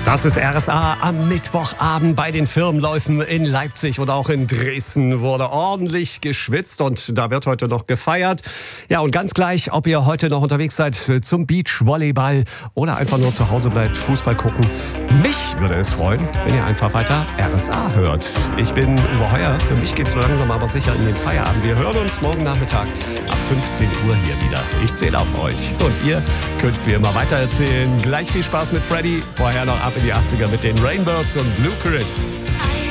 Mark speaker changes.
Speaker 1: Das ist RSA am Mittwochabend bei den Firmenläufen in Leipzig oder auch in Dresden wurde ordentlich geschwitzt und da wird heute noch gefeiert. Ja, und ganz gleich, ob ihr heute noch unterwegs seid zum Beachvolleyball oder einfach nur zu Hause bleibt, Fußball gucken. Mich würde es freuen, wenn ihr einfach weiter RSA hört. Ich bin Uwe Heuer, für mich geht's langsam aber sicher in den Feierabend. Wir hören uns morgen Nachmittag ab 15 Uhr hier wieder. Ich zähle auf euch und ihr könnt es wie immer weitererzählen. Gleich viel Spaß mit Freddy, vorher noch ab in die 80er mit den Rainbirds und Blue Current.